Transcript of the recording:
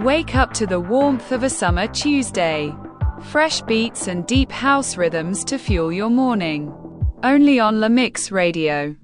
Wake up to the warmth of a summer Tuesday. Fresh beats and deep house rhythms to fuel your morning. Only on La Mix Radio.